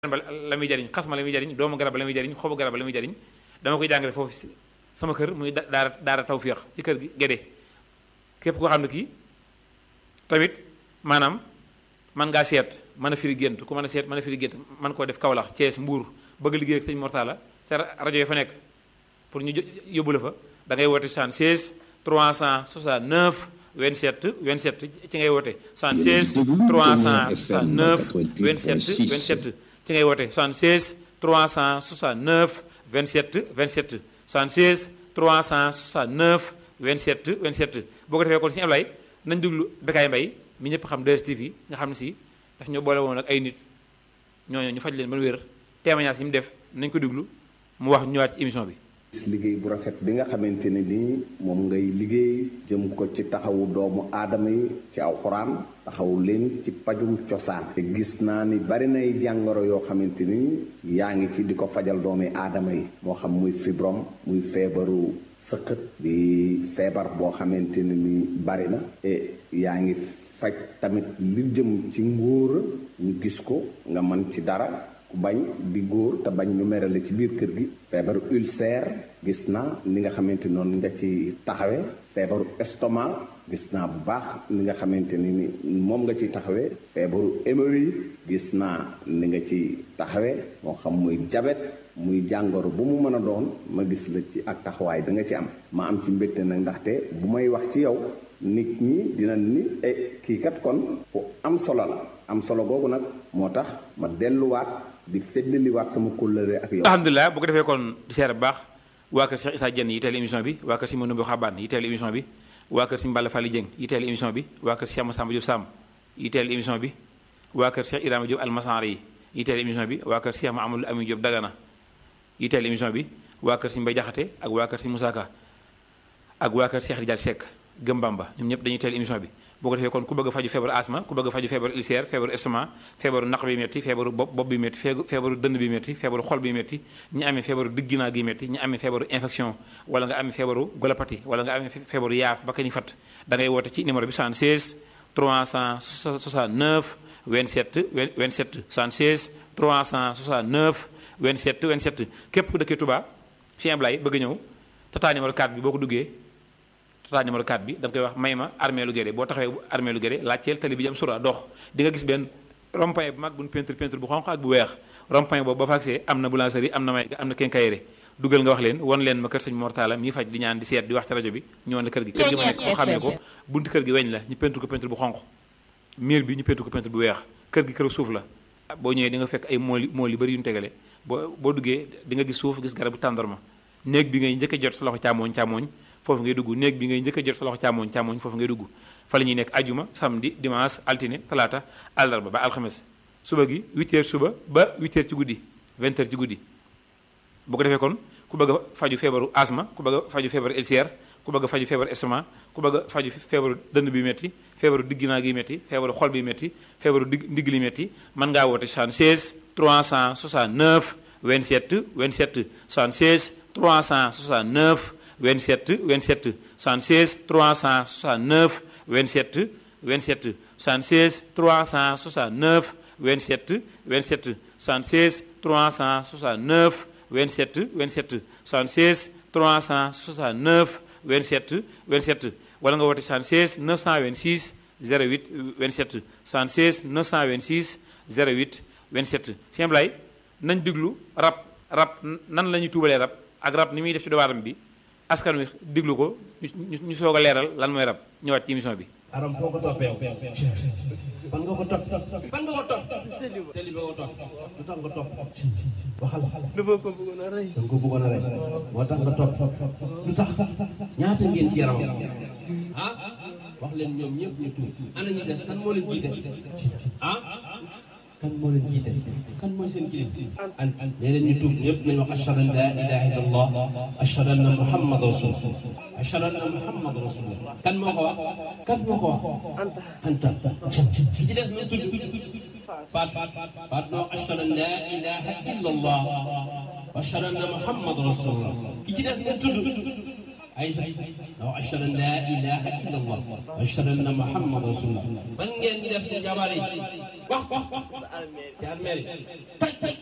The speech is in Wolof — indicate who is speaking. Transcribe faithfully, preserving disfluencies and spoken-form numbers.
Speaker 1: ba la muy jariñ xas ma la muy jariñ doomu garab la muy jariñ xobu garab la muy jariñ dama koy jàngale foofu sama kër muy daara daara tawfiix ci kër gi Gédé képp koo xam ne kii tamit maanaam man ngaa seet mën a firi gént ku mën a seet mën a firi gént man koo def Kaolack Thiès Mbour bëgg liggéey ak sëñ Mortala sa rajo yi fa nekk pour ñu yóbbu la fa da ngay woote soixante-seize trois cent soixante-neuf vingt-sept vingt-sept ci ngay woote soixante-seize trois cent soixante-neuf vingt-sept vingt-sept ci ngay woote soixante-seize trois cent soixante-neuf vingt-sept vingt-sept soixante-seize trois cent soixante-neuf vingt-sept vingt-sept boo ko defee kon si Ablaye nañ déglu Bécaye Mbaye mi ñëpp xam deux S T V nga xam ne si daf ñoo boole woon ak ay nit ñooñu ñu faj leen ba wér témoignage yi mu def nañ ko déglu mu wax ñëwaat ci émission bi.
Speaker 2: liggéey bu rafet bi nga xamante ne nii moom ngay liggéey jëm ko ci taxawu doomu aadama yi ci alxuraan taxawu leen ci pajum cosaan te gis naa ni bari nay jàngoro yoo xamante ni yaa ngi ci di ko fajal doomi aadama yi moo xam muy fibrom muy feebaru sëqët di feebar boo xamante ne ni bari na e yaa ngi faj tamit li jëm ci ngóora ñu gis ko nga mën ci dara ku bañ di góor te bañ ñu merale ci biir kër gi feebaru ulcère gis naa ni nga xamante noonu nga ci taxawee feebaru estomac gis naa bu baax ni nga xamante ni moom nga ci taxawee feebaru hémorroïde gis naa ni nga ci taxawee moo xam muy diabète muy jàngoro bu mu mën a doon ma gis la ci ak taxawaay da nga ci am ma am ci mbégte nag ndaxte bu may wax ci yow nit ñi dina ni e kii kat kon ku am solo la am solo googu nag moo tax ma delluwaat di feddaliwaat sama kóllëre ak yow.
Speaker 1: alhamdulilah bu ko defee kon di seer bu baax waa kër Cheikh Issa Diène yi teel émission bi waa kër si Manoumbe Xabaan yi teel émission bi waa kër si Mballa Fally Dieng yi teel émission bi waa kër Cheikh Massamba Diop Samb yi teel émission bi waa kër Cheikh Ibrahima Diop Almasari yi yi teel émission bi waa kër Cheikh Mahamadou Amin Diop Dagana yi teel émission bi waa kër si Mbaye Jaxate ak waa kër si Moussa Ka ak waa kër Cheikh Rijal Seck Gëm Bamba ñoom ñëpp dañuy teel émission bi boo ko defee kon ku bëgg a faju feebaru asma ku bëgg a faju feebaru ulcère feebaru estomac feebaru naq bi métti feebaru bopp bopp bi métti feebaru dënn bi métti feebaru xol bi métti ñi amee feebaru digginaa gi métti ñi amee feebaru infection wala nga amee feebaru golopathie wala nga amee feebaru yaaf ba ka ni fat da ngay woote ci numéro bi soixante-seize trois cent soixante-neuf vingt-sept vingt-sept soixante-seize trois cent soixante-neuf vingt-sept vingt-sept képp ku dëkkee Touba ci Ablaye bëgg ñëw tata numéro quatre bi boo ko duggee tata numéro quatre bi da nga koy wax may ma armée lu Guédé boo taxawee armée lu Guédé laajteel tali bi jëm sura dox di nga gis benn rond-point bu mag bu ñu peinture peinture bu xonq ak bu weex rond-point boobu ba fa agsee am na boulangerie am na may am na quincaillerie dugal nga wax leen wan leen ma kër sëñ Mortala mi faj di ñaan di seet di wax ci rajo bi ñëwoon na kër gi kër gi ma nekk ko xamee ko buntu kër gi weñ la ñu peinture ko peinture bu xonq mur bi ñu peinture ko peinture bu weex kër gi këru suuf la boo ñëwee di nga fekk ay mool mool yu bëri yu ñu tegale boo boo duggee di nga gis suuf gis garabu tàndarma néeg bi ngay njëkk a jot sa loxo càmmooñ càmmooñ foofu ngay dugg néeg bi ngay njëkk a jot sa loxo càmmooñ càmmooñ foofu ngay dugg fa la ñuy nekk ajuma samedi dimanche altine talaata àllarba ba alxames suba gi huit heures suba ba huit heures ci guddi vingt heures ci guddi bu ko defee kon ku bëgg a faju feebaru asma ku bëgg a faju feebaru ulcère ku bëgg a faju feebaru estomac ku bëgg a faju feebaru dënn bi métti feebaru digginaa gi métti feebaru xol bi métti feebaru dig ndigg li métti mën ngaa woote soixante-seize trois cent soixante-neuf vingt-sept vingt-sept soixante-seize trois cent soixante-neuf vingt-sept vingt-sept soixante-seize trois cent soixante-neuf vingt-sept vingt-sept soixante-seize trois cent soixante-neuf vingt-sept vingt-sept soixante-seize trois cent soixante-neuf vingt-sept vingt-sept soixante-seize trois cent soixante-neuf vingt-sept vingt-sept wala nga woote soixante-seize neuf cent vingt-six zéro huit vingt-sept soixante-seize neuf cent vingt-six zéro huit vingt-sept Sëñ Ablaye nañ diglu rab rab nan la ñuy tuubalee rab ak rab ni muy def ci doomu aadama bi askan wi diglu ko ñu ñu soog a leeral lan mooy rab ñëwaat ci émission bi.
Speaker 3: aram foo ko toppee fan nga ko topp fan nga ko topp tëli ba ko topp lu tax nga topp waxal dafa ko bëggoon a rey da nga ko bëggoon a rey moo tax nga topp lu tax ñaata ngeen ci yaram ah wax leen ñoom ñëpp ñu tuub ana ñu des kan moo leen jiite ah kan moo leen jiite kan mooy seen kilifa an nee leen ñu tuub ñëpp nañu wax ashhadu an la ilaha illallah ashhadu anna muhammad rasulullah ashhadu anna muhammad rasulullah kan moo ko wax kan moo ko wax anta ki ci des ñu tudd faat faat noo ashhadu an la ilaha illallah ashhadu anna muhammad rasulullah ki ci des ñu tudd Aïcha wa ashhadu an la ilaha illa allah wa ashhadu anna muhammad rasulullah ban ngeen di def ci jabar yi wax wax ci armée yi